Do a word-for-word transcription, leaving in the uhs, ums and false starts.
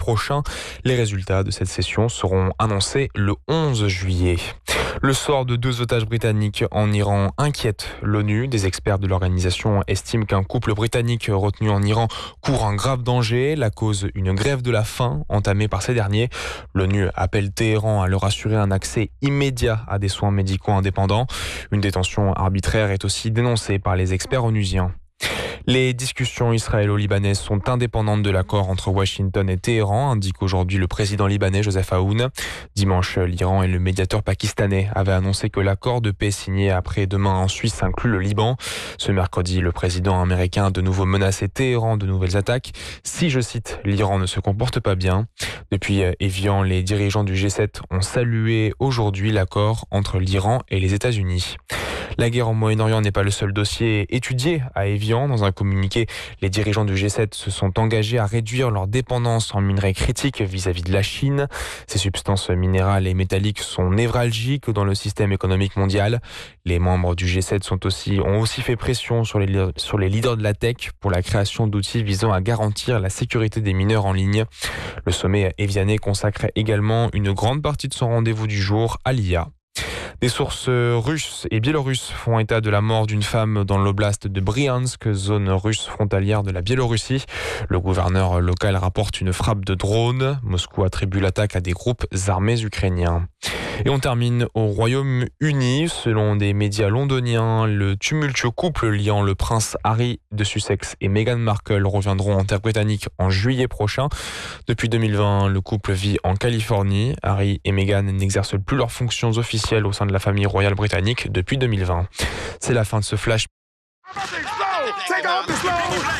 prochain. Les résultats de cette session seront annoncés le onze juillet. Le sort de deux otages britanniques en Iran inquiète l'ONU. Des experts de l'organisation estiment qu'un couple britannique retenu en Iran court un grave danger. La cause, une grève de la faim entamée par ces derniers. L'ONU appelle Téhéran à leur assurer un accès immédiat à des soins médicaux indépendants. Une détention arbitraire est aussi dénoncée par les experts onusiens. Les discussions israélo-libanaises sont indépendantes de l'accord entre Washington et Téhéran, indique aujourd'hui le président libanais Joseph Aoun. Dimanche, l'Iran et le médiateur pakistanais avaient annoncé que l'accord de paix signé après-demain en Suisse inclut le Liban. Ce mercredi, le président américain a de nouveau menacé Téhéran de nouvelles attaques si, je cite, l'Iran ne se comporte pas bien. Depuis Évian, les dirigeants du G sept ont salué aujourd'hui l'accord entre l'Iran et les États-Unis. La guerre au Moyen-Orient n'est pas le seul dossier étudié à Évian. Dans un communiqué, les dirigeants du G sept se sont engagés à réduire leur dépendance en minerais critiques vis-à-vis de la Chine. Ces substances minérales et métalliques sont névralgiques dans le système économique mondial. Les membres du G sept sont aussi, ont aussi fait pression sur les, sur les leaders de la tech pour la création d'outils visant à garantir la sécurité des mineurs en ligne. Le sommet évianais consacre également une grande partie de son rendez-vous du jour à l'I A. Des sources russes et biélorusses font état de la mort d'une femme dans l'oblast de Briansk, zone russe frontalière de la Biélorussie. Le gouverneur local rapporte une frappe de drone. Moscou attribue l'attaque à des groupes armés ukrainiens. Et on termine au Royaume-Uni. Selon des médias londoniens, le tumultueux couple liant le prince Harry de Sussex et Meghan Markle reviendront en terre britannique en juillet prochain. Depuis deux mille vingt, le couple vit en Californie. Harry et Meghan n'exercent plus leurs fonctions officielles au sein de la famille royale britannique depuis deux mille vingt. C'est la fin de ce flash.